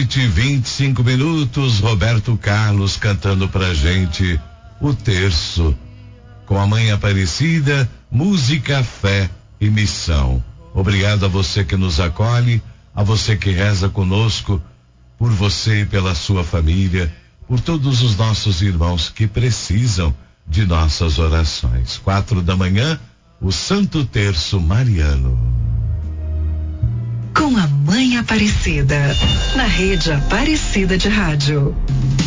noite, 25 minutos. Roberto Carlos cantando pra gente o terço. Com a Mãe Aparecida, música, fé e missão. Obrigado a você que nos acolhe, a você que reza conosco, por você e pela sua família, por todos os nossos irmãos que precisam de nossas orações. 4 da manhã, o Santo Terço Mariano. Com a Mãe Aparecida, na Rede Aparecida de Rádio.